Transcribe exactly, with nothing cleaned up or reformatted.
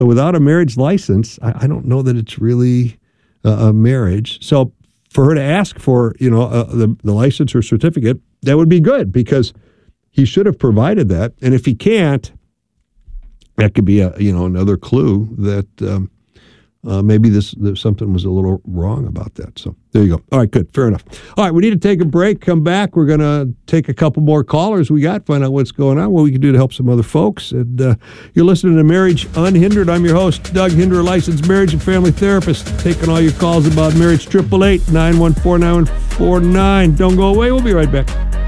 without a marriage license, I, I don't know that it's really uh, a marriage. So for her to ask for, you know, uh, the, the license or certificate, that would be good because he should have provided that. And if he can't, that could be a, you know, another clue that um, uh, maybe this, this something was a little wrong about that. So there you go. All right, good. Fair enough. All right, we need to take a break, come back. We're going to take a couple more callers we got, find out what's going on, what we can do to help some other folks. And uh, you're listening to Marriage Unhindered. I'm your host, Doug Hinder, licensed marriage and family therapist, taking all your calls about marriage. Triple eight, nine one four, nine one four nine. Don't go away. We'll be right back.